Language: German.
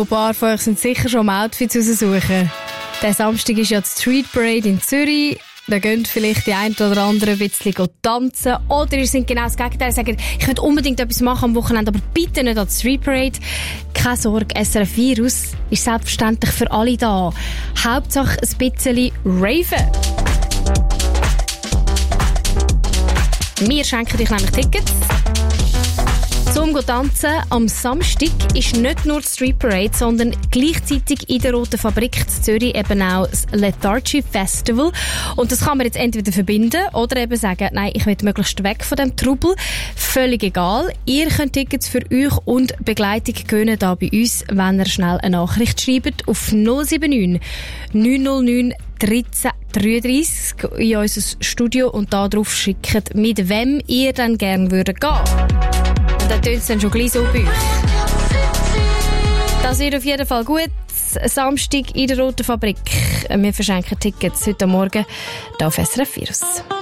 ein paar von euch sind sicher schon am Outfits raussuchen. Der Samstag ist ja die Street Parade in Zürich. Da gehen vielleicht die einen oder anderen ein bisschen tanzen. Oder ihr seid genau das Gegenteil. Sagen, ich will unbedingt etwas machen am Wochenende, aber bitte nicht an die Street Parade. Keine Sorge, SRF Virus ist selbstverständlich für alle da. Hauptsache ein bisschen raven. Wir schenken dich nämlich Tickets. Zum Tanzen am Samstag ist nicht nur die Street Parade, sondern gleichzeitig in der Roten Fabrik in Zürich eben auch das Lethargy Festival. Und das kann man jetzt entweder verbinden oder eben sagen, nein, ich will möglichst weg von dem Trubel. Völlig egal. Ihr könnt Tickets für euch und Begleitung gewinnen hier bei uns, wenn ihr schnell eine Nachricht schreibt auf 079 909 1333 in unser Studio und da drauf schickt, mit wem ihr dann gerne würdet gehen. Und dann tönt es dann schon gleich so bei euch. Das wird auf jeden Fall gut. Samstag in der Roten Fabrik. Wir verschenken Tickets heute Morgen hier auf SRF Virus.